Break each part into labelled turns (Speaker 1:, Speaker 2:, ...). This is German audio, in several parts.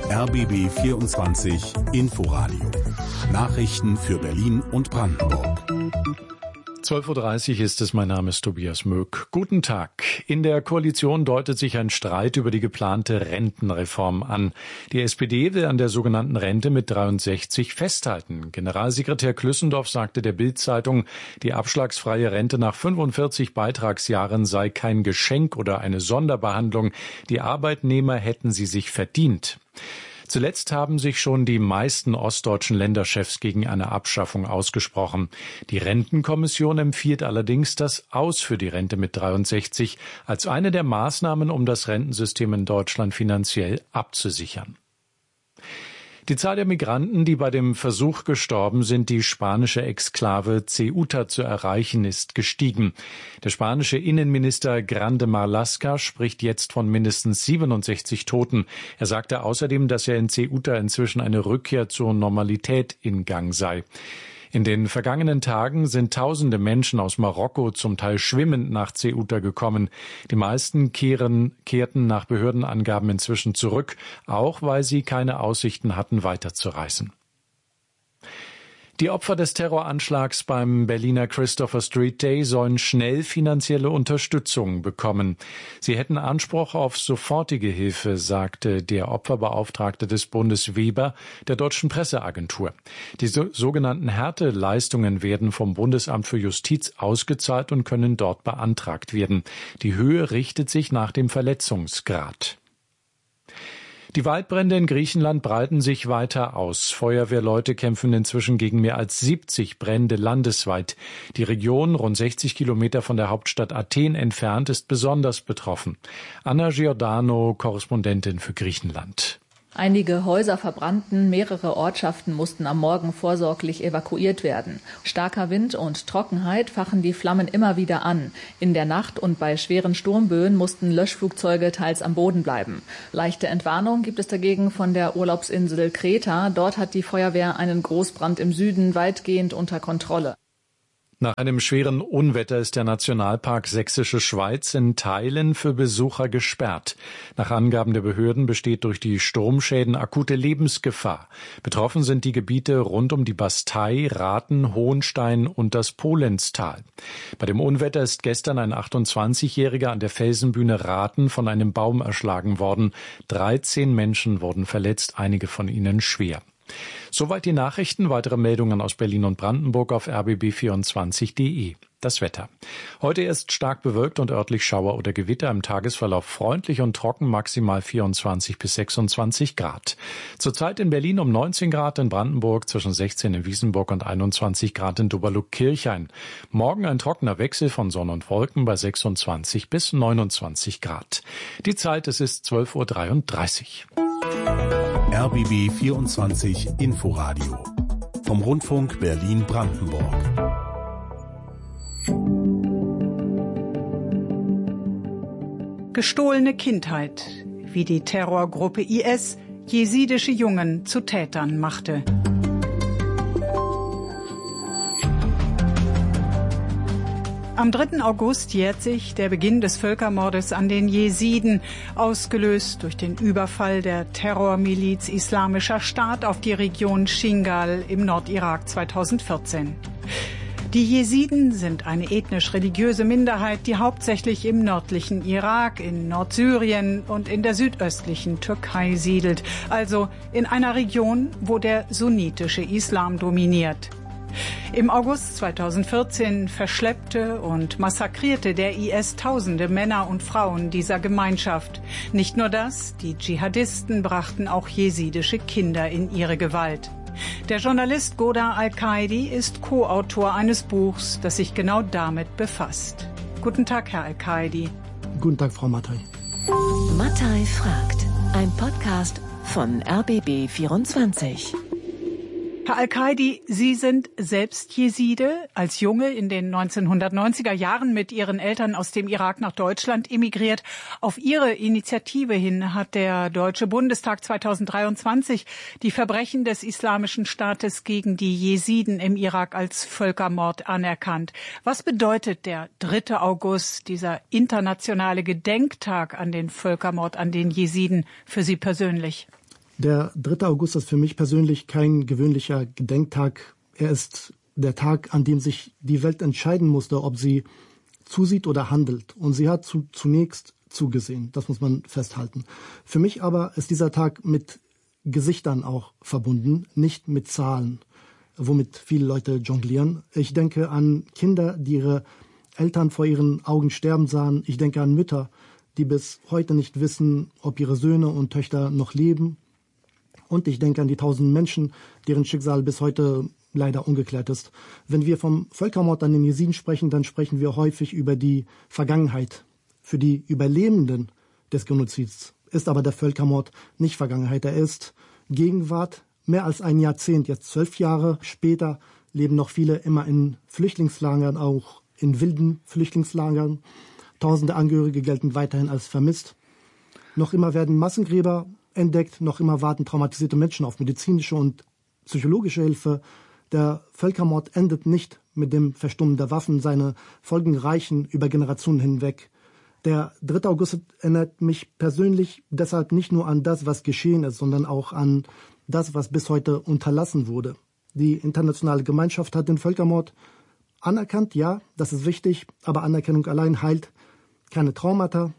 Speaker 1: RBB 24 Inforadio. Nachrichten für Berlin und Brandenburg.
Speaker 2: 12.30 Uhr ist es, mein Name ist Tobias Möck. Guten Tag. In der Koalition deutet sich ein Streit über die geplante Rentenreform an. Die SPD will an der sogenannten Rente mit 63 festhalten. Generalsekretär Klüssendorf sagte der Bild-Zeitung, die abschlagsfreie Rente nach 45 Beitragsjahren sei kein Geschenk oder eine Sonderbehandlung. Die Arbeitnehmer hätten sie sich verdient. Zuletzt haben sich schon die meisten ostdeutschen Länderchefs gegen eine Abschaffung ausgesprochen. Die Rentenkommission empfiehlt allerdings das Aus für die Rente mit 63 als eine der Maßnahmen, um das Rentensystem in Deutschland finanziell abzusichern. Die Zahl der Migranten, die bei dem Versuch gestorben sind, die spanische Exklave Ceuta zu erreichen, ist gestiegen. Der spanische Innenminister Grande Marlaska spricht jetzt von mindestens 67 Toten. Er sagte außerdem, dass in Ceuta inzwischen eine Rückkehr zur Normalität in Gang sei. In den vergangenen Tagen sind tausende Menschen aus Marokko zum Teil schwimmend nach Ceuta gekommen. Die meisten kehrten nach Behördenangaben inzwischen zurück, auch weil sie keine Aussichten hatten, weiterzureisen. Die Opfer des Terroranschlags beim Berliner Christopher Street Day sollen schnell finanzielle Unterstützung bekommen. Sie hätten Anspruch auf sofortige Hilfe, sagte der Opferbeauftragte des Bundes Weber der Deutschen Presseagentur. Die sogenannten Härteleistungen werden vom Bundesamt für Justiz ausgezahlt und können dort beantragt werden. Die Höhe richtet sich nach dem Verletzungsgrad. Die Waldbrände in Griechenland breiten sich weiter aus. Feuerwehrleute kämpfen inzwischen gegen mehr als 70 Brände landesweit. Die Region, rund 60 Kilometer von der Hauptstadt Athen entfernt, ist besonders betroffen. Anna Giordano, Korrespondentin für Griechenland.
Speaker 3: Einige Häuser verbrannten, mehrere Ortschaften mussten am Morgen vorsorglich evakuiert werden. Starker Wind und Trockenheit fachen die Flammen immer wieder an. In der Nacht und bei schweren Sturmböen mussten Löschflugzeuge teils am Boden bleiben. Leichte Entwarnung gibt es dagegen von der Urlaubsinsel Kreta. Dort hat die Feuerwehr einen Großbrand im Süden weitgehend unter Kontrolle.
Speaker 2: Nach einem schweren Unwetter ist der Nationalpark Sächsische Schweiz in Teilen für Besucher gesperrt. Nach Angaben der Behörden besteht durch die Sturmschäden akute Lebensgefahr. Betroffen sind die Gebiete rund um die Bastei, Rathen, Hohenstein und das Polenztal. Bei dem Unwetter ist gestern ein 28-Jähriger an der Felsenbühne Rathen von einem Baum erschlagen worden. 13 Menschen wurden verletzt, einige von ihnen schwer. Soweit die Nachrichten. Weitere Meldungen aus Berlin und Brandenburg auf rbb24.de. Das Wetter. Heute ist stark bewölkt und örtlich Schauer oder Gewitter. Im Tagesverlauf freundlich und trocken, maximal 24 bis 26 Grad. Zurzeit in Berlin um 19 Grad, in Brandenburg zwischen 16 in Wiesenburg und 21 Grad in Doberlug-Kirchhain. Morgen ein trockener Wechsel von Sonne und Wolken bei 26 bis 29 Grad. Die Zeit, es ist 12.33 Uhr.
Speaker 1: RBB 24 Inforadio vom Rundfunk Berlin-Brandenburg.
Speaker 4: Gestohlene Kindheit, wie die Terrorgruppe IS jesidische Jungen zu Tätern machte. Am 3. August jährt sich der Beginn des Völkermordes an den Jesiden, ausgelöst durch den Überfall der Terrormiliz Islamischer Staat auf die Region Shingal im Nordirak 2014. Die Jesiden sind eine ethnisch-religiöse Minderheit, die hauptsächlich im nördlichen Irak, in Nordsyrien und in der südöstlichen Türkei siedelt, also in einer Region, wo der sunnitische Islam dominiert. Im August 2014 verschleppte und massakrierte der IS tausende Männer und Frauen dieser Gemeinschaft. Nicht nur das, die Dschihadisten brachten auch jesidische Kinder in ihre Gewalt. Der Journalist Goda Al-Qaidi ist Co-Autor eines Buchs, das sich genau damit befasst. Guten Tag, Herr Al-Qaidi.
Speaker 5: Guten Tag, Frau Mattei.
Speaker 6: Mattei fragt, ein Podcast von RBB24.
Speaker 4: Herr Al-Qaidi, Sie sind selbst Jeside, als Junge in den 1990er Jahren mit Ihren Eltern aus dem Irak nach Deutschland emigriert. Auf Ihre Initiative hin hat der Deutsche Bundestag 2023 die Verbrechen des Islamischen Staates gegen die Jesiden im Irak als Völkermord anerkannt. Was bedeutet der 3. August, dieser internationale Gedenktag an den Völkermord an den Jesiden, für Sie persönlich?
Speaker 5: Der 3. August ist für mich persönlich kein gewöhnlicher Gedenktag. Er ist der Tag, an dem sich die Welt entscheiden musste, ob sie zusieht oder handelt. Und sie hat zunächst zugesehen. Das muss man festhalten. Für mich aber ist dieser Tag mit Gesichtern auch verbunden, nicht mit Zahlen, womit viele Leute jonglieren. Ich denke an Kinder, die ihre Eltern vor ihren Augen sterben sahen. Ich denke an Mütter, die bis heute nicht wissen, ob ihre Söhne und Töchter noch leben. Und ich denke an die tausenden Menschen, deren Schicksal bis heute leider ungeklärt ist. Wenn wir vom Völkermord an den Jesiden sprechen, dann sprechen wir häufig über die Vergangenheit. Für die Überlebenden des Genozids ist aber der Völkermord nicht Vergangenheit. Er ist Gegenwart. Mehr als ein Jahrzehnt, jetzt 12 Jahre später, leben noch viele immer in Flüchtlingslagern, auch in wilden Flüchtlingslagern. Tausende Angehörige gelten weiterhin als vermisst. Noch immer werden Massengräber entdeckt, noch immer warten traumatisierte Menschen auf medizinische und psychologische Hilfe. Der Völkermord endet nicht mit dem Verstummen der Waffen. Seine Folgen reichen über Generationen hinweg. Der 3. August erinnert mich persönlich deshalb nicht nur an das, was geschehen ist, sondern auch an das, was bis heute unterlassen wurde. Die internationale Gemeinschaft hat den Völkermord anerkannt, ja, das ist wichtig, aber Anerkennung allein heilt keine Traumata,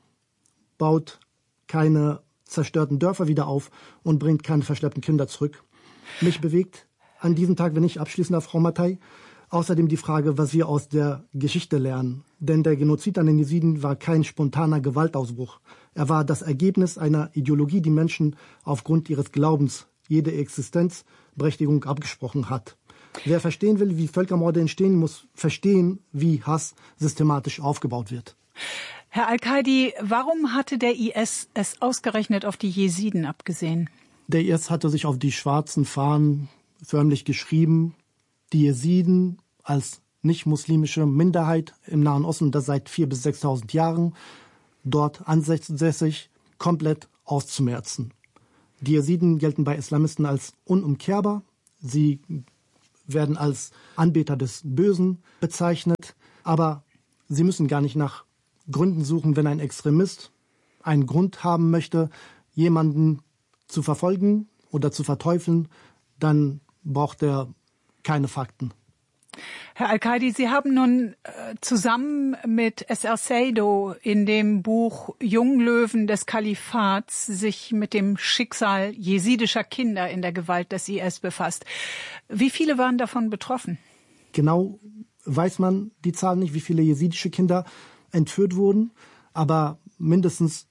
Speaker 5: baut keine zerstörten Dörfer wieder auf und bringt keine verschleppten Kinder zurück. Mich bewegt an diesem Tag, wenn ich abschließen darf, Frau Mattei, außerdem die Frage, was wir aus der Geschichte lernen. Denn der Genozid an den Jesiden war kein spontaner Gewaltausbruch. Er war das Ergebnis einer Ideologie, die Menschen aufgrund ihres Glaubens jede Existenzberechtigung abgesprochen hat. Wer verstehen will, wie Völkermorde entstehen, muss verstehen, wie Hass systematisch aufgebaut wird.
Speaker 4: Herr Al-Kaidi, warum hatte der IS es ausgerechnet auf die Jesiden abgesehen?
Speaker 5: Der IS hatte sich auf die schwarzen Fahnen förmlich geschrieben, die Jesiden als nicht-muslimische Minderheit im Nahen Osten, das seit 4.000 bis 6.000 Jahren, dort ansässig, komplett auszumerzen. Die Jesiden gelten bei Islamisten als unumkehrbar. Sie werden als Anbeter des Bösen bezeichnet. Aber sie müssen gar nicht nach Gründen suchen, wenn ein Extremist einen Grund haben möchte, jemanden zu verfolgen oder zu verteufeln, dann braucht er keine Fakten.
Speaker 4: Herr Al-Kaidi, Sie haben nun zusammen mit Eser Seido in dem Buch Junglöwen des Kalifats sich mit dem Schicksal jesidischer Kinder in der Gewalt des IS befasst. Wie viele waren davon betroffen?
Speaker 5: Genau weiß man die Zahl nicht, wie viele jesidische Kinder entführt wurden, aber mindestens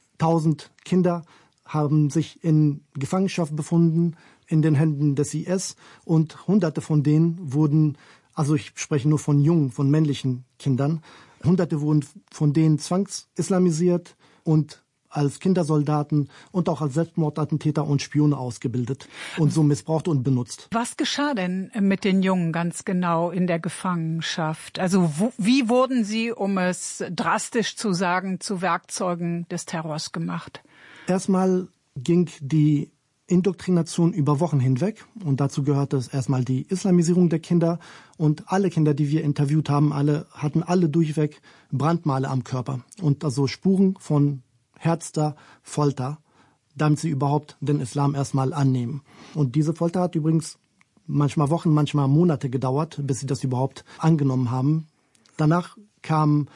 Speaker 5: 1000 Kinder haben sich in Gefangenschaft befunden in den Händen des IS und Hunderte von denen wurden, also ich spreche nur von jungen, von männlichen Kindern, Hunderte wurden von denen zwangsislamisiert und als Kindersoldaten und auch als Selbstmordattentäter und Spione ausgebildet und so missbraucht und benutzt.
Speaker 4: Was geschah denn mit den Jungen ganz genau in der Gefangenschaft? Also wie wurden sie, um es drastisch zu sagen, zu Werkzeugen des Terrors gemacht?
Speaker 5: Erstmal ging die Indoktrination über Wochen hinweg und dazu gehörte es erstmal die Islamisierung der Kinder und alle Kinder, die wir interviewt haben, hatten alle durchweg Brandmale am Körper und also Spuren von härtester Folter, damit sie überhaupt den Islam erstmal annehmen. Und diese Folter hat übrigens manchmal Wochen, manchmal Monate gedauert, bis sie das überhaupt angenommen haben. Danach kam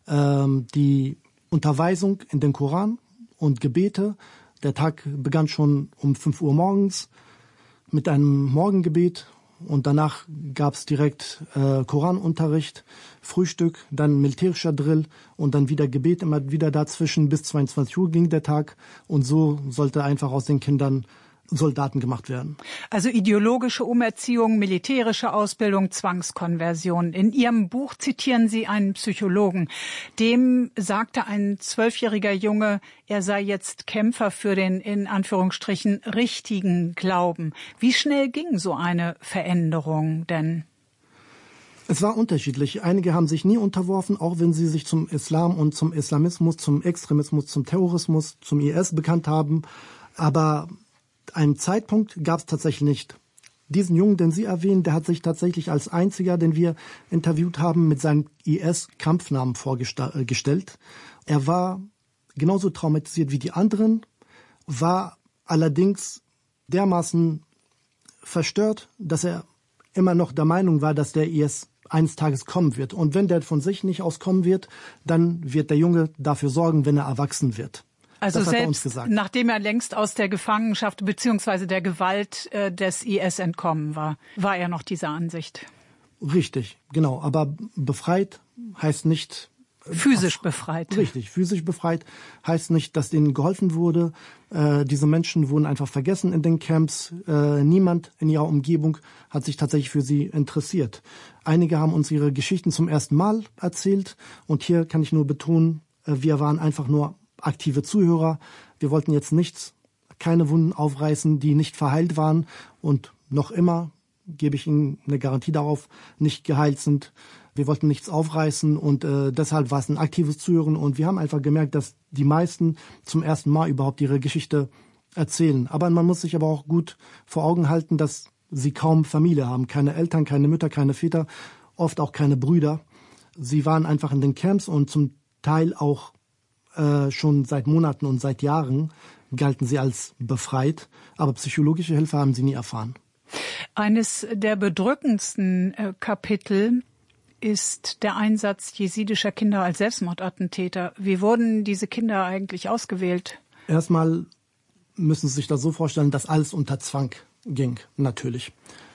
Speaker 5: die Unterweisung in den Koran und Gebete. Der Tag begann schon um 5 Uhr morgens mit einem Morgengebet und danach gab es direkt Koranunterricht, Frühstück, dann militärischer Drill und dann wieder Gebet, immer wieder dazwischen. Bis 22 Uhr ging der Tag und so sollte einfach aus den Kindern Soldaten gemacht werden.
Speaker 4: Also ideologische Umerziehung, militärische Ausbildung, Zwangskonversion. In Ihrem Buch zitieren Sie einen Psychologen. Dem sagte ein 12-jähriger Junge, er sei jetzt Kämpfer für den, in Anführungsstrichen, richtigen Glauben. Wie schnell ging so eine Veränderung denn?
Speaker 5: Es war unterschiedlich. Einige haben sich nie unterworfen, auch wenn sie sich zum Islam und zum Islamismus, zum Extremismus, zum Terrorismus, zum IS bekannt haben. Aber einen Zeitpunkt gab es tatsächlich nicht. Diesen Jungen, den Sie erwähnen, der hat sich tatsächlich als einziger, den wir interviewt haben, mit seinem IS-Kampfnamen vorgestellt. Er war genauso traumatisiert wie die anderen, war allerdings dermaßen verstört, dass er immer noch der Meinung war, dass der IS eines Tages kommen wird. Und wenn der von sich nicht aus kommen wird, dann wird der Junge dafür sorgen, wenn er erwachsen wird.
Speaker 4: Also selbst nachdem er längst aus der Gefangenschaft bzw. der Gewalt des IS entkommen war, war er noch dieser Ansicht.
Speaker 5: Richtig, genau. Aber befreit heißt nicht...
Speaker 4: Physisch befreit.
Speaker 5: Richtig, physisch befreit heißt nicht, dass denen geholfen wurde. Diese Menschen wurden einfach vergessen in den Camps. Niemand in ihrer Umgebung hat sich tatsächlich für sie interessiert. Einige haben uns ihre Geschichten zum ersten Mal erzählt. Und hier kann ich nur betonen, wir waren einfach nur aktive Zuhörer. Wir wollten jetzt keine Wunden aufreißen, die nicht verheilt waren und noch immer, gebe ich Ihnen eine Garantie darauf, nicht geheilt sind. Wir wollten nichts aufreißen und deshalb war es ein aktives Zuhören und wir haben einfach gemerkt, dass die meisten zum ersten Mal überhaupt ihre Geschichte erzählen. Aber man muss sich aber auch gut vor Augen halten, dass sie kaum Familie haben. Keine Eltern, keine Mütter, keine Väter, oft auch keine Brüder. Sie waren einfach in den Camps und zum Teil auch schon seit Monaten und seit Jahren galten sie als befreit. Aber psychologische Hilfe haben sie nie erfahren.
Speaker 4: Eines der bedrückendsten Kapitel ist der Einsatz jesidischer Kinder als Selbstmordattentäter. Wie wurden diese Kinder eigentlich ausgewählt?
Speaker 5: Erstmal müssen Sie sich das so vorstellen, dass alles unter Zwang ging, natürlich.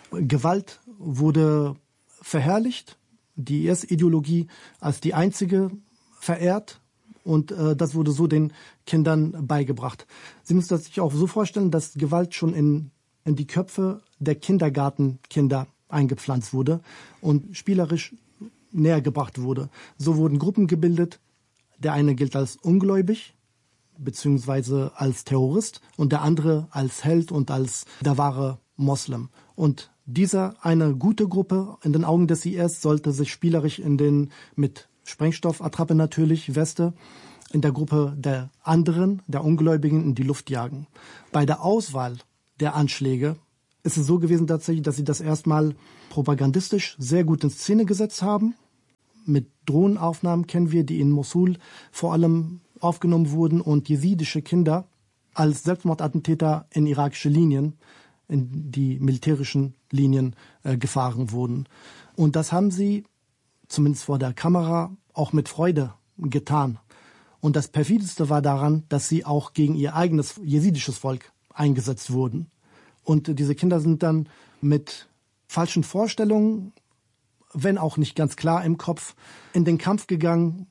Speaker 5: Gewalt wurde verherrlicht, die IS-Ideologie als die einzige verehrt und das wurde so den Kindern beigebracht. Sie müssen sich auch so vorstellen, dass Gewalt schon in die Köpfe der Kindergartenkinder eingepflanzt wurde und spielerisch näher gebracht wurde. So wurden Gruppen gebildet. Der eine gilt als ungläubig beziehungsweise als Terrorist und der andere als Held und als der wahre Moslem. Und diese eine gute Gruppe in den Augen des IS sollte sich spielerisch mit Sprengstoffattrappe natürlich, Weste, in der Gruppe der anderen, der Ungläubigen, in die Luft jagen. Bei der Auswahl der Anschläge ist es so gewesen tatsächlich, dass sie das erstmal propagandistisch sehr gut in Szene gesetzt haben. Mit Drohnenaufnahmen kennen wir, die in Mosul vor allem aufgenommen wurden und jesidische Kinder als Selbstmordattentäter in irakische Linien, in die militärischen Linien gefahren wurden. Und das haben sie, zumindest vor der Kamera, auch mit Freude getan. Und das perfideste war daran, dass sie auch gegen ihr eigenes jesidisches Volk eingesetzt wurden. Und diese Kinder sind dann mit falschen Vorstellungen, wenn auch nicht ganz klar im Kopf, in den Kampf gegangen.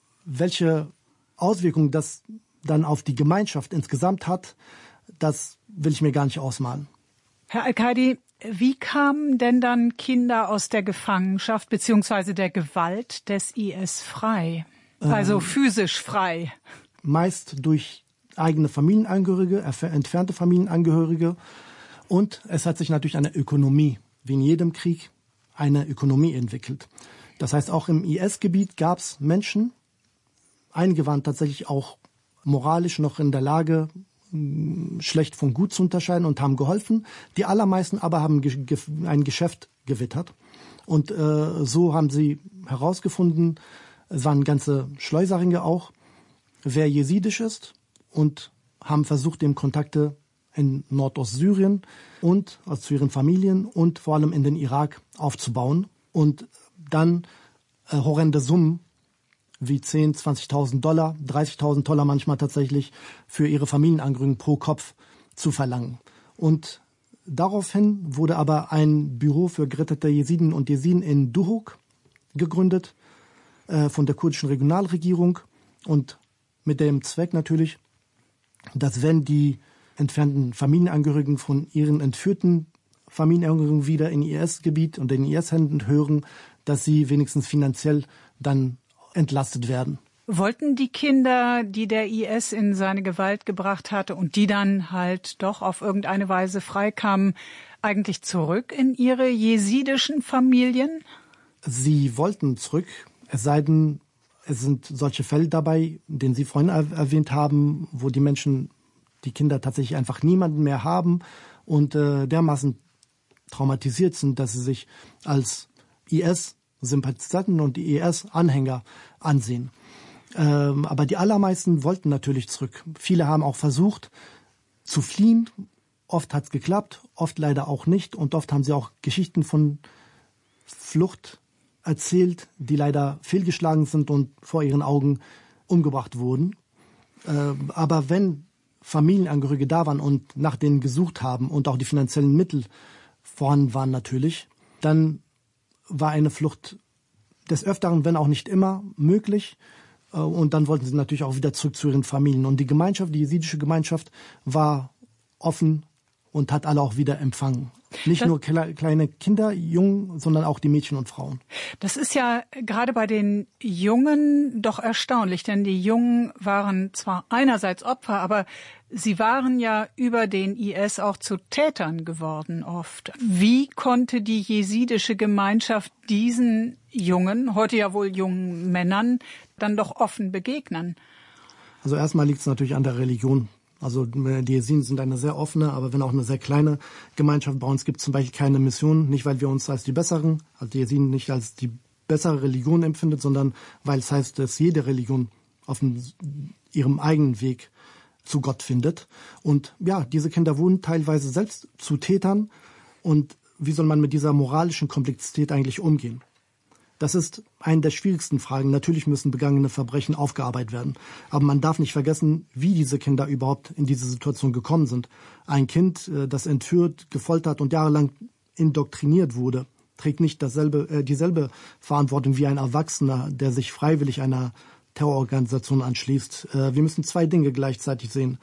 Speaker 5: Welche Auswirkungen das dann auf die Gemeinschaft insgesamt hat, das will ich mir gar nicht ausmalen.
Speaker 4: Herr Al-Kaidi, wie kamen denn dann Kinder aus der Gefangenschaft bzw. der Gewalt des IS frei? Also physisch frei?
Speaker 5: Meist durch eigene Familienangehörige, entfernte Familienangehörige. Und es hat sich natürlich eine Ökonomie, wie in jedem Krieg, eine Ökonomie entwickelt. Das heißt, auch im IS-Gebiet gab es Menschen, einige waren tatsächlich auch moralisch noch in der Lage, schlecht von gut zu unterscheiden und haben geholfen. Die allermeisten aber haben ein Geschäft gewittert. Und so haben sie herausgefunden, es waren ganze Schleuserringe auch, wer jesidisch ist und haben versucht, dem Kontakte in Nordostsyrien und also zu ihren Familien und vor allem in den Irak aufzubauen und dann horrende Summen wie 10.000, 20.000 $, 30.000 $ manchmal tatsächlich für ihre Familienangehörigen pro Kopf zu verlangen. Und daraufhin wurde aber ein Büro für gerettete Jesiden und Jesiden in Duhok gegründet von der kurdischen Regionalregierung und mit dem Zweck natürlich, dass wenn die entfernten Familienangehörigen von ihren entführten Familienangehörigen wieder in IS-Gebiet und in IS-Händen hören, dass sie wenigstens finanziell dann entlastet werden.
Speaker 4: Wollten die Kinder, die der IS in seine Gewalt gebracht hatte und die dann halt doch auf irgendeine Weise freikamen, eigentlich zurück in ihre jesidischen Familien?
Speaker 5: Sie wollten zurück, es sei denn, es sind solche Fälle dabei, den Sie vorhin erwähnt haben, wo die Menschen, die Kinder tatsächlich einfach niemanden mehr haben und dermaßen traumatisiert sind, dass sie sich als IS-Sympathisanten und IS-Anhänger ansehen. Aber die allermeisten wollten natürlich zurück. Viele haben auch versucht zu fliehen, oft hat es geklappt, oft leider auch nicht. Und oft haben sie auch Geschichten von Flucht erzählt, die leider fehlgeschlagen sind und vor ihren Augen umgebracht wurden. Aber wenn Familienangehörige da waren und nach denen gesucht haben und auch die finanziellen Mittel vorhanden waren natürlich, dann war eine Flucht des Öfteren, wenn auch nicht immer, möglich. Und dann wollten sie natürlich auch wieder zurück zu ihren Familien. Und die Gemeinschaft, die jesidische Gemeinschaft, war offen und hat alle auch wieder empfangen. Nicht nur kleine Kinder, Jungen, sondern auch die Mädchen und Frauen.
Speaker 4: Das ist ja gerade bei den Jungen doch erstaunlich, denn die Jungen waren zwar einerseits Opfer, aber sie waren ja über den IS auch zu Tätern geworden oft. Wie konnte die jesidische Gemeinschaft diesen Jungen, heute ja wohl jungen Männern, dann doch offen begegnen?
Speaker 5: Also erstmal liegt es natürlich an der Religion. Also die Jesiden sind eine sehr offene, aber wenn auch eine sehr kleine Gemeinschaft. Bei uns gibt es zum Beispiel keine Mission, nicht weil wir uns als die Besseren, also die Jesiden nicht als die bessere Religion empfindet, sondern weil es heißt, dass jede Religion auf ihrem eigenen Weg zu Gott findet. Und ja, diese Kinder wurden teilweise selbst zu Tätern. Und wie soll man mit dieser moralischen Komplexität eigentlich umgehen? Das ist eine der schwierigsten Fragen. Natürlich müssen begangene Verbrechen aufgearbeitet werden. Aber man darf nicht vergessen, wie diese Kinder überhaupt in diese Situation gekommen sind. Ein Kind, das entführt, gefoltert und jahrelang indoktriniert wurde, trägt nicht dieselbe Verantwortung wie ein Erwachsener, der sich freiwillig einer Terrororganisation anschließt. Wir müssen zwei Dinge gleichzeitig sehen.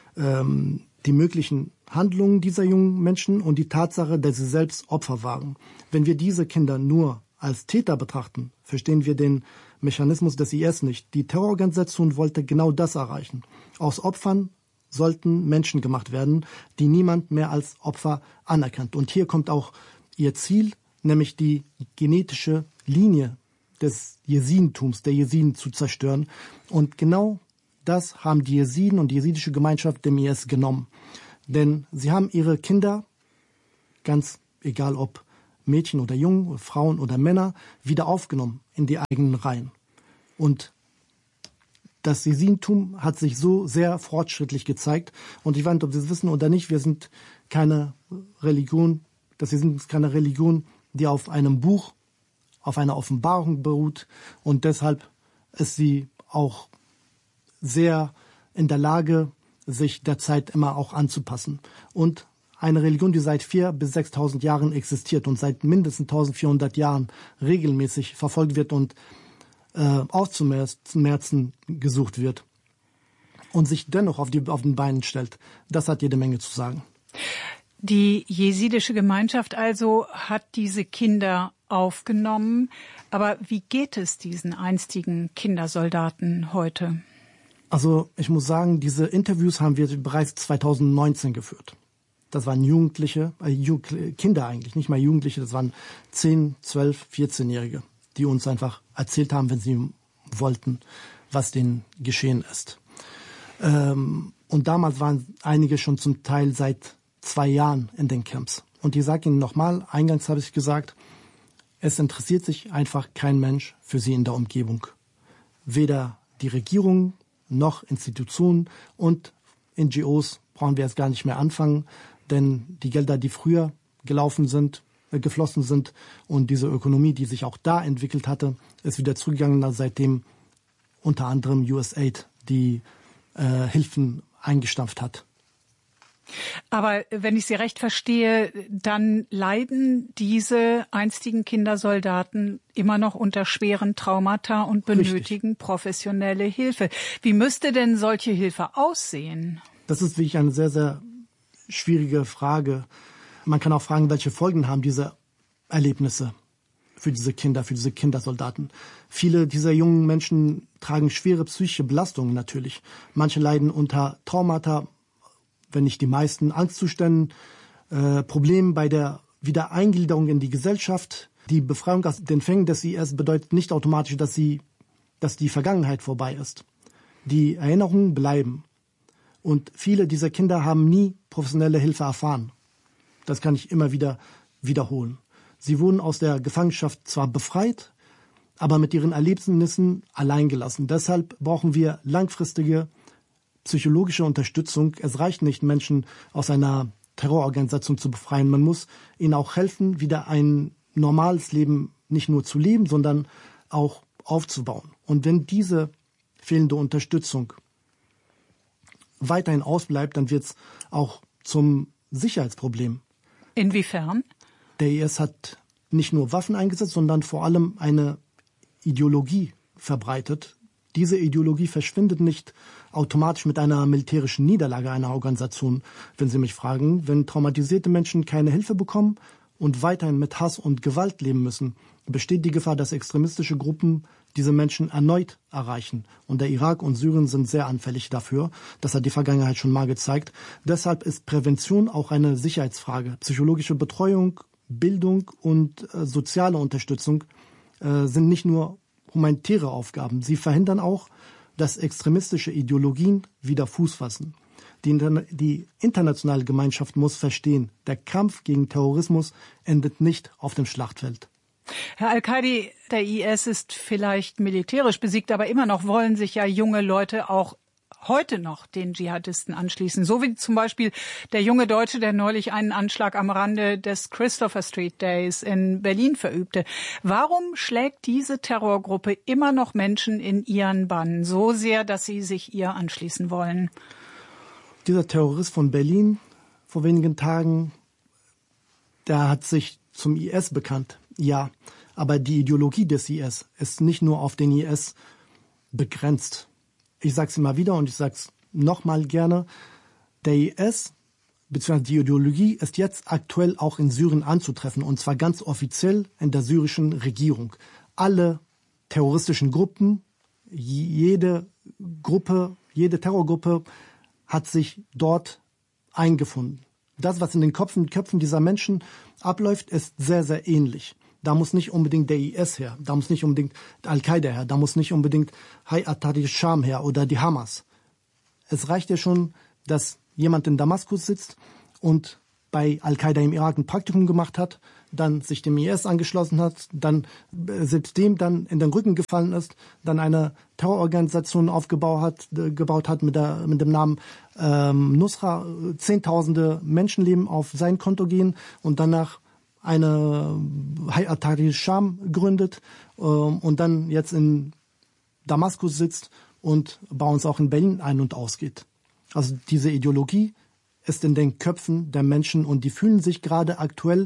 Speaker 5: Die möglichen Handlungen dieser jungen Menschen und die Tatsache, dass sie selbst Opfer waren. Wenn wir diese Kinder nur als Täter betrachten, verstehen wir den Mechanismus des IS nicht. Die Terrororganisation wollte genau das erreichen. Aus Opfern sollten Menschen gemacht werden, die niemand mehr als Opfer anerkennt. Und hier kommt auch ihr Ziel, nämlich die genetische Linie des Jesidentums, der Jesiden zu zerstören. Und genau das haben die Jesiden und die jesidische Gemeinschaft dem IS genommen. Denn sie haben ihre Kinder, ganz egal ob Mädchen oder Jungen, Frauen oder Männer, wieder aufgenommen in die eigenen Reihen. Und das Jesidentum hat sich so sehr fortschrittlich gezeigt. Und ich weiß nicht, ob Sie es wissen oder nicht, wir sind keine Religion, das Jesidentum ist keine Religion, die auf einem Buch, auf einer Offenbarung beruht. Und deshalb ist sie auch sehr in der Lage, sich der Zeit immer auch anzupassen. Und eine Religion, die seit 4.000 bis 6.000 Jahren existiert und seit mindestens 1.400 Jahren regelmäßig verfolgt wird und auszumerzen gesucht wird und sich dennoch auf den Beinen stellt, das hat jede Menge zu sagen.
Speaker 4: Die jesidische Gemeinschaft also hat diese Kinder aufgenommen. Aber wie geht es diesen einstigen Kindersoldaten heute?
Speaker 5: Also ich muss sagen, diese Interviews haben wir bereits 2019 geführt. Das waren Jugendliche, Kinder eigentlich, nicht mal Jugendliche, das waren 10, 12, 14-Jährige, die uns einfach erzählt haben, wenn sie wollten, was denen geschehen ist. Und damals waren einige schon zum Teil seit 2 Jahren in den Camps. Und ich sage Ihnen nochmal, eingangs habe ich gesagt, es interessiert sich einfach kein Mensch für sie in der Umgebung. Weder die Regierung noch Institutionen und NGOs brauchen wir jetzt gar nicht mehr anfangen, denn die Gelder, die früher geflossen sind und diese Ökonomie, die sich auch da entwickelt hatte, ist wieder zurückgegangen, seitdem unter anderem USAID die Hilfen eingestampft hat.
Speaker 4: Aber wenn ich Sie recht verstehe, dann leiden diese einstigen Kindersoldaten immer noch unter schweren Traumata und benötigen professionelle Hilfe. Wie müsste denn solche Hilfe aussehen? Das ist
Speaker 5: wirklich eine sehr, sehr schwierige Frage. Man kann auch fragen, welche Folgen haben diese Erlebnisse für diese Kinder, für diese Kindersoldaten. Viele dieser jungen Menschen tragen schwere psychische Belastungen natürlich. Manche leiden unter Traumata, wenn nicht die meisten, Angstzuständen, Problemen bei der Wiedereingliederung in die Gesellschaft. Die Befreiung aus den Fängen des IS bedeutet nicht automatisch, dass die Vergangenheit vorbei ist. Die Erinnerungen bleiben. Und viele dieser Kinder haben nie professionelle Hilfe erfahren. Das kann ich immer wieder wiederholen. Sie wurden aus der Gefangenschaft zwar befreit, aber mit ihren Erlebnissen allein gelassen. Deshalb brauchen wir langfristige psychologische Unterstützung. Es reicht nicht, Menschen aus einer Terrororganisation zu befreien. Man muss ihnen auch helfen, wieder ein normales Leben nicht nur zu leben, sondern auch aufzubauen. Und wenn diese fehlende Unterstützung weiterhin ausbleibt, dann wird es auch zum Sicherheitsproblem.
Speaker 4: Inwiefern?
Speaker 5: Der IS hat nicht nur Waffen eingesetzt, sondern vor allem eine Ideologie verbreitet. Diese Ideologie verschwindet nicht automatisch mit einer militärischen Niederlage einer Organisation, wenn Sie mich fragen. Wenn traumatisierte Menschen keine Hilfe bekommen und weiterhin mit Hass und Gewalt leben müssen, besteht die Gefahr, dass extremistische Gruppen diese Menschen erneut erreichen. Und der Irak und Syrien sind sehr anfällig dafür. Das hat die Vergangenheit schon mal gezeigt. Deshalb ist Prävention auch eine Sicherheitsfrage. Psychologische Betreuung, Bildung und soziale Unterstützung sind nicht nur humanitäre Aufgaben. Sie verhindern auch, dass extremistische Ideologien wieder Fuß fassen. Die internationale Gemeinschaft muss verstehen, der Kampf gegen Terrorismus endet nicht auf dem Schlachtfeld.
Speaker 4: Herr Al-Kaidi, der IS ist vielleicht militärisch besiegt, aber immer noch wollen sich ja junge Leute auch heute noch den Dschihadisten anschließen. So wie zum Beispiel der junge Deutsche, der neulich einen Anschlag am Rande des Christopher Street Days in Berlin verübte. Warum schlägt diese Terrorgruppe immer noch Menschen in ihren Bann so sehr, dass sie sich ihr anschließen wollen?
Speaker 5: Dieser Terrorist von Berlin vor wenigen Tagen, der hat sich zum IS bekannt. Ja, aber die Ideologie des IS ist nicht nur auf den IS begrenzt. Ich sage es immer wieder und ich sage es nochmal gerne. Der IS bzw. die Ideologie ist jetzt aktuell auch in Syrien anzutreffen, und zwar ganz offiziell in der syrischen Regierung. Alle terroristischen Gruppen, jede Terrorgruppe hat sich dort eingefunden. Das, was in den Köpfen dieser Menschen abläuft, ist sehr, sehr ähnlich. Da muss nicht unbedingt der IS her, da muss nicht unbedingt Al-Qaida her, da muss nicht unbedingt Hayat Tahrir al-Sham her oder die Hamas. Es reicht ja schon, dass jemand in Damaskus sitzt und bei Al-Qaida im Irak ein Praktikum gemacht hat, dann sich dem IS angeschlossen hat, dann selbst dem dann in den Rücken gefallen ist, dann eine Terrororganisation gebaut hat mit dem Namen Nusra, Zehntausende Menschenleben auf sein Konto gehen und danach eine Hayat Tahrir al-Sham gründet und dann jetzt in Damaskus sitzt und bei uns auch in Berlin ein- und ausgeht. Also diese Ideologie ist in den Köpfen der Menschen und die fühlen sich gerade aktuell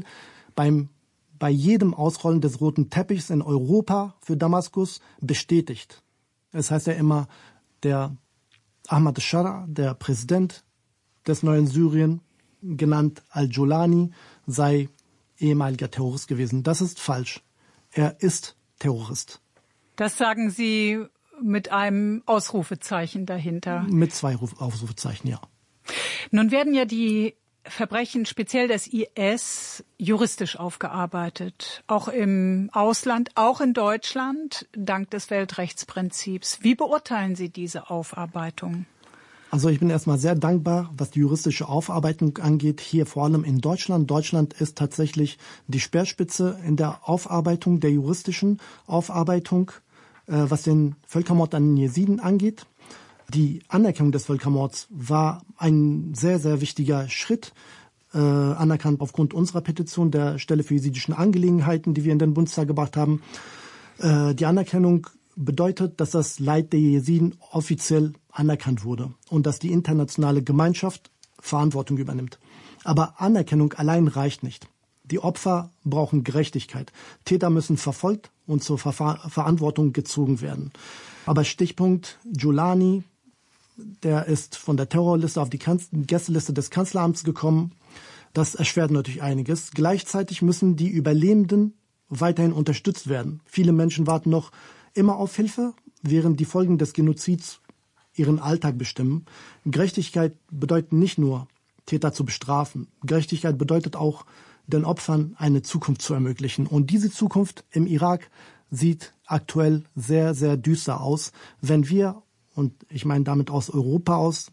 Speaker 5: bei jedem Ausrollen des roten Teppichs in Europa für Damaskus bestätigt. Es heißt ja immer, der Ahmad al-Shara, der Präsident des neuen Syrien, genannt Al-Jolani, sei ehemaliger Terrorist gewesen. Das ist falsch. Er ist Terrorist.
Speaker 4: Das sagen Sie mit einem Ausrufezeichen dahinter.
Speaker 5: Mit 2 Ausrufezeichen, ja.
Speaker 4: Nun werden ja die Verbrechen speziell des IS juristisch aufgearbeitet. Auch im Ausland, auch in Deutschland, dank des Weltrechtsprinzips. Wie beurteilen Sie diese Aufarbeitung?
Speaker 5: Also ich bin erstmal sehr dankbar, was die juristische Aufarbeitung angeht, hier vor allem in Deutschland. Deutschland ist tatsächlich die Speerspitze in der Aufarbeitung, der juristischen Aufarbeitung, was den Völkermord an den Jesiden angeht. Die Anerkennung des Völkermords war ein sehr, sehr wichtiger Schritt, anerkannt aufgrund unserer Petition der Stelle für jesidischen Angelegenheiten, die wir in den Bundestag gebracht haben. Die Anerkennung bedeutet, dass das Leid der Jesiden offiziell anerkannt wurde und dass die internationale Gemeinschaft Verantwortung übernimmt. Aber Anerkennung allein reicht nicht. Die Opfer brauchen Gerechtigkeit. Täter müssen verfolgt und zur Verantwortung gezogen werden. Aber Stichpunkt Jolani, der ist von der Terrorliste auf die Gästeliste des Kanzleramts gekommen. Das erschwert natürlich einiges. Gleichzeitig müssen die Überlebenden weiterhin unterstützt werden. Viele Menschen warten noch immer auf Hilfe, während die Folgen des Genozids ihren Alltag bestimmen. Gerechtigkeit bedeutet nicht nur, Täter zu bestrafen. Gerechtigkeit bedeutet auch, den Opfern eine Zukunft zu ermöglichen. Und diese Zukunft im Irak sieht aktuell sehr, sehr düster aus. Wenn wir, und ich meine damit aus Europa aus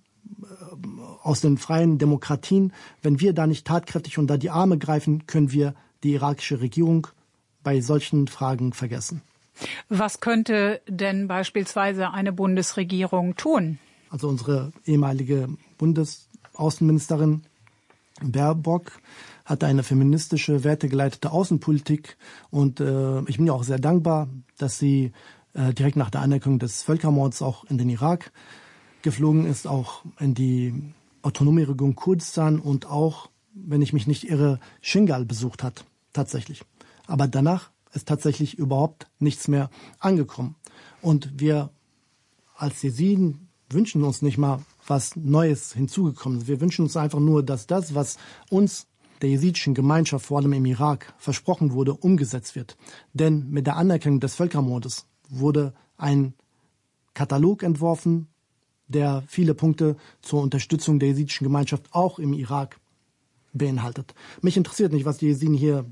Speaker 5: den freien Demokratien, wenn wir da nicht tatkräftig unter die Arme greifen, können wir die irakische Regierung bei solchen Fragen vergessen.
Speaker 4: Was könnte denn beispielsweise eine Bundesregierung tun?
Speaker 5: Also unsere ehemalige Bundesaußenministerin Baerbock hat eine feministische, wertegeleitete Außenpolitik und ich bin ja auch sehr dankbar, dass sie direkt nach der Anerkennung des Völkermords auch in den Irak geflogen ist, auch in die autonome Region Kurdistan und auch, wenn ich mich nicht irre, Shingal besucht hat, tatsächlich. Aber danach ist tatsächlich überhaupt nichts mehr angekommen. Und wir als Jesiden wünschen uns nicht mal was Neues hinzugekommen ist. Wir wünschen uns einfach nur, dass das, was uns, der jesidischen Gemeinschaft, vor allem im Irak, versprochen wurde, umgesetzt wird. Denn mit der Anerkennung des Völkermordes wurde ein Katalog entworfen, der viele Punkte zur Unterstützung der jesidischen Gemeinschaft auch im Irak beinhaltet. Mich interessiert nicht, was die Jesiden hier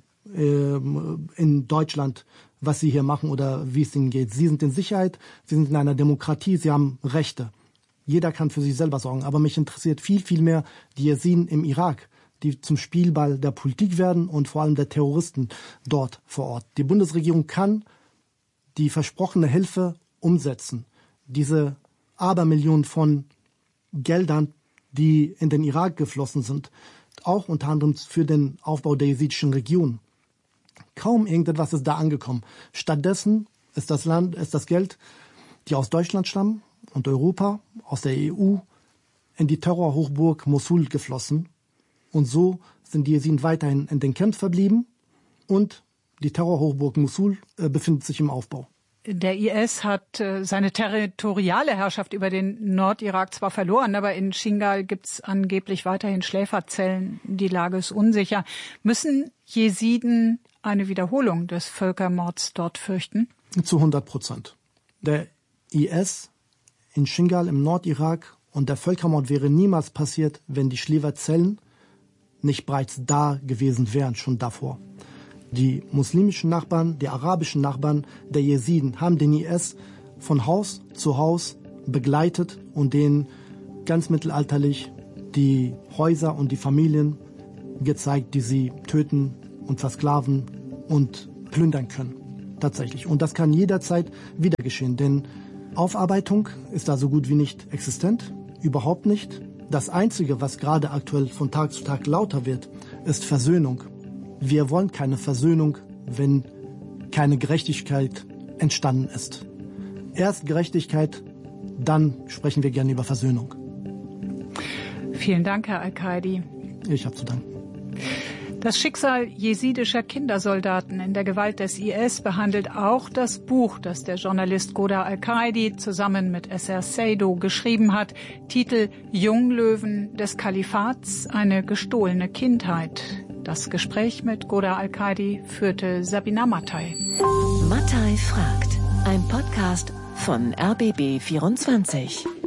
Speaker 5: in Deutschland, was sie hier machen oder wie es ihnen geht. Sie sind in Sicherheit, sie sind in einer Demokratie, sie haben Rechte. Jeder kann für sich selber sorgen. Aber mich interessiert viel, viel mehr die Jesiden im Irak, die zum Spielball der Politik werden und vor allem der Terroristen dort vor Ort. Die Bundesregierung kann die versprochene Hilfe umsetzen. Diese Abermillionen von Geldern, die in den Irak geflossen sind, auch unter anderem für den Aufbau der jesidischen Region. Kaum irgendetwas ist da angekommen. Stattdessen ist das Geld, die aus Deutschland stammen und Europa, aus der EU, in die Terrorhochburg Mosul geflossen. Und so sind die Jesiden weiterhin in den Camps verblieben und die Terrorhochburg Mosul befindet sich im Aufbau.
Speaker 4: Der IS hat seine territoriale Herrschaft über den Nordirak zwar verloren, aber in Shingal gibt es angeblich weiterhin Schläferzellen. Die Lage ist unsicher. Müssen Jesiden eine Wiederholung des Völkermords dort fürchten?
Speaker 5: Zu 100%. Der IS in Shingal im Nordirak und der Völkermord wäre niemals passiert, wenn die Schläferzellen nicht bereits da gewesen wären, schon davor. Die muslimischen Nachbarn, die arabischen Nachbarn der Jesiden haben den IS von Haus zu Haus begleitet und denen ganz mittelalterlich die Häuser und die Familien gezeigt, die sie töten und versklaven und plündern können. Tatsächlich. Und das kann jederzeit wieder geschehen, denn Aufarbeitung ist da so gut wie nicht existent, überhaupt nicht. Das Einzige, was gerade aktuell von Tag zu Tag lauter wird, ist Versöhnung. Wir wollen keine Versöhnung, wenn keine Gerechtigkeit entstanden ist. Erst Gerechtigkeit, dann sprechen wir gerne über Versöhnung.
Speaker 4: Vielen Dank, Herr Al-Kaidi.
Speaker 5: Ich habe zu danken.
Speaker 4: Das Schicksal jesidischer Kindersoldaten in der Gewalt des IS behandelt auch das Buch, das der Journalist Godar Al-Kaidi zusammen mit Eser Seydo geschrieben hat. Titel Junglöwen des Kalifats, eine gestohlene Kindheit. Das Gespräch mit Godar Al-Kaidi führte Sabina Mattei.
Speaker 6: Mattei fragt, ein Podcast von RBB 24.